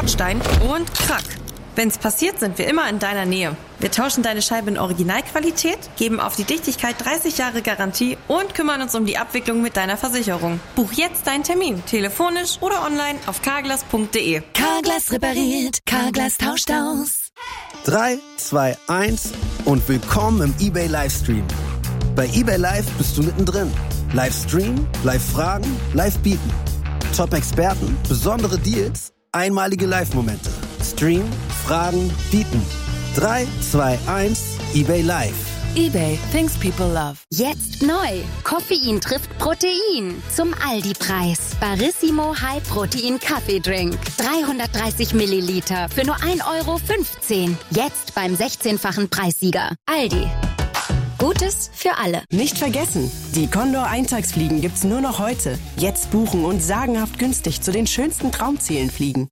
Bordstein und krack. Wenn's passiert, sind wir immer in deiner Nähe. Wir tauschen deine Scheibe in Originalqualität, geben auf die Dichtigkeit 30 Jahre Garantie und kümmern uns um die Abwicklung mit deiner Versicherung. Buch jetzt deinen Termin, telefonisch oder online auf carglass.de. Carglass repariert, Carglass tauscht aus. 3, 2, 1 und willkommen im eBay Livestream. Bei eBay Live bist du mittendrin. Livestream, Live-Fragen, Live-Bieten. Top-Experten, besondere Deals, einmalige Live-Momente. Stream, Fragen, Bieten. 3, 2, 1, eBay Live. eBay, things people love. Jetzt neu. Koffein trifft Protein. Zum Aldi-Preis. Barissimo High Protein Kaffeedrink. 330 Milliliter für nur 1,15 €. Jetzt beim 16-fachen Preissieger. Aldi. Gutes für alle. Nicht vergessen, die Condor Eintagsfliegen gibt's nur noch heute. Jetzt buchen und sagenhaft günstig zu den schönsten Traumzielen fliegen.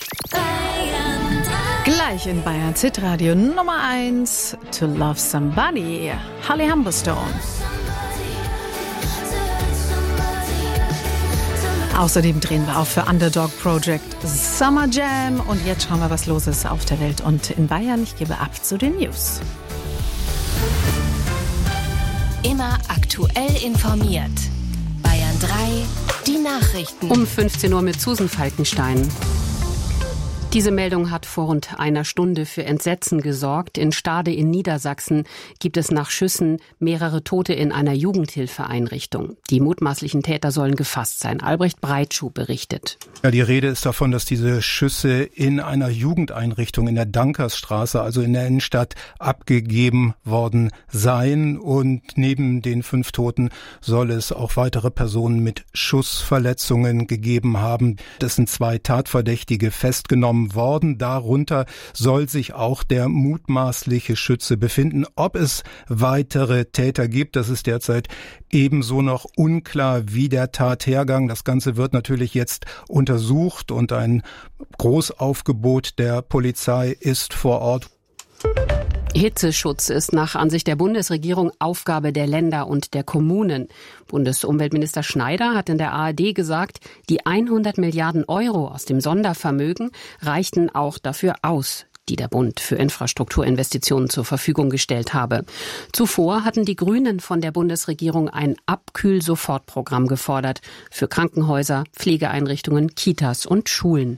Gleich in Bayern Hitradio Nummer 1, To Love Somebody, Holly Humberstone. Außerdem drehen wir auf für Underdog Project Summer Jam. Und jetzt schauen wir, was los ist auf der Welt und in Bayern. Ich gebe ab zu den News. Immer aktuell informiert. Bayern 3, die Nachrichten. Um 15 Uhr mit Susan Falkenstein. Diese Meldung hat vor rund einer Stunde für Entsetzen gesorgt. In Stade in Niedersachsen gibt es nach Schüssen mehrere Tote in einer Jugendhilfeeinrichtung. Die mutmaßlichen Täter sollen gefasst sein. Albrecht Breitschuh berichtet. Ja, die Rede ist davon, dass diese Schüsse in einer Jugendeinrichtung in der Dankersstraße, also in der Innenstadt, abgegeben worden seien. Und neben den 5 Toten soll es auch weitere Personen mit Schussverletzungen gegeben haben. Es sind 2 Tatverdächtige festgenommen worden. Darunter soll sich auch der mutmaßliche Schütze befinden. Ob es weitere Täter gibt, das ist derzeit ebenso noch unklar wie der Tathergang. Das Ganze wird natürlich jetzt untersucht und ein Großaufgebot der Polizei ist vor Ort. Hitzeschutz ist nach Ansicht der Bundesregierung Aufgabe der Länder und der Kommunen. Bundesumweltminister Schneider hat in der ARD gesagt, die 100 Milliarden € aus dem Sondervermögen reichten auch dafür aus, die der Bund für Infrastrukturinvestitionen zur Verfügung gestellt habe. Zuvor hatten die Grünen von der Bundesregierung ein Abkühl-Sofortprogramm gefordert für Krankenhäuser, Pflegeeinrichtungen, Kitas und Schulen.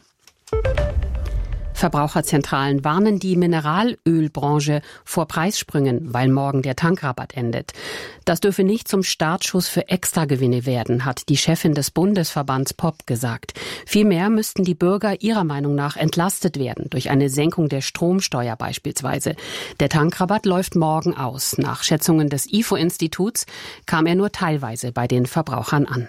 Verbraucherzentralen warnen die Mineralölbranche vor Preissprüngen, weil morgen der Tankrabatt endet. Das dürfe nicht zum Startschuss für Extragewinne werden, hat die Chefin des Bundesverbands POP gesagt. Vielmehr müssten die Bürger ihrer Meinung nach entlastet werden, durch eine Senkung der Stromsteuer beispielsweise. Der Tankrabatt läuft morgen aus. Nach Schätzungen des IFO-Instituts kam er nur teilweise bei den Verbrauchern an.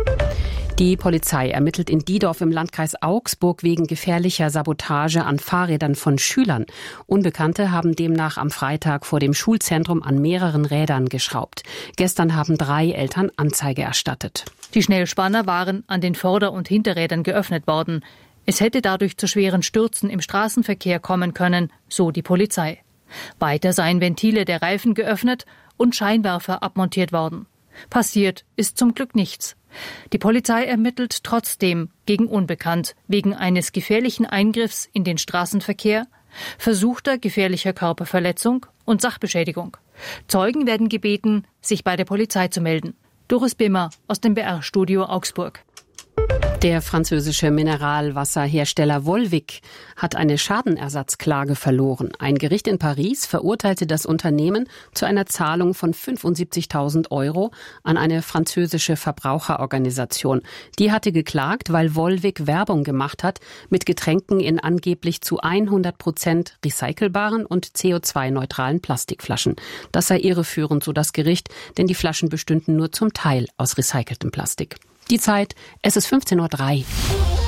Die Polizei ermittelt in Diedorf im Landkreis Augsburg wegen gefährlicher Sabotage an Fahrrädern von Schülern. Unbekannte haben demnach am Freitag vor dem Schulzentrum an mehreren Rädern geschraubt. Gestern haben 3 Eltern Anzeige erstattet. Die Schnellspanner waren an den Vorder- und Hinterrädern geöffnet worden. Es hätte dadurch zu schweren Stürzen im Straßenverkehr kommen können, so die Polizei. Weiter seien Ventile der Reifen geöffnet und Scheinwerfer abmontiert worden. Passiert ist zum Glück nichts. Die Polizei ermittelt trotzdem gegen Unbekannt wegen eines gefährlichen Eingriffs in den Straßenverkehr, versuchter gefährlicher Körperverletzung und Sachbeschädigung. Zeugen werden gebeten, sich bei der Polizei zu melden. Doris Bimmer aus dem BR-Studio Augsburg. Der französische Mineralwasserhersteller Volvic hat eine Schadenersatzklage verloren. Ein Gericht in Paris verurteilte das Unternehmen zu einer Zahlung von 75.000 € an eine französische Verbraucherorganisation. Die hatte geklagt, weil Volvic Werbung gemacht hat mit Getränken in angeblich zu 100% recycelbaren und CO2-neutralen Plastikflaschen. Das sei irreführend, so das Gericht, denn die Flaschen bestünden nur zum Teil aus recyceltem Plastik. Die Zeit, es ist 15:03 Uhr.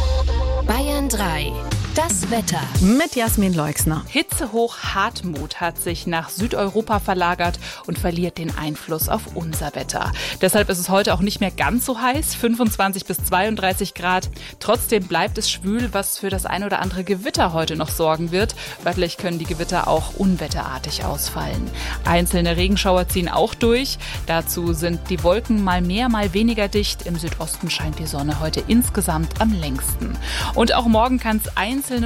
Bayern 3, das Wetter. Mit Jasmin Leixner. Hitzehoch Hartmut hat sich nach Südeuropa verlagert und verliert den Einfluss auf unser Wetter. Deshalb ist es heute auch nicht mehr ganz so heiß, 25 bis 32 Grad. Trotzdem bleibt es schwül, was für das ein oder andere Gewitter heute noch sorgen wird. Örtlich können die Gewitter auch unwetterartig ausfallen. Einzelne Regenschauer ziehen auch durch. Dazu sind die Wolken mal mehr, mal weniger dicht. Im Südosten scheint die Sonne heute insgesamt am längsten. Und auch morgen kann es 1